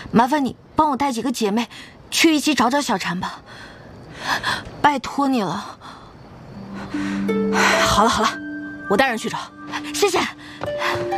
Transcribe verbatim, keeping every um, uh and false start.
麻烦你帮我带几个姐妹去一起找找小婵吧，拜托你了。 好了好了，我带人去找。 谢谢。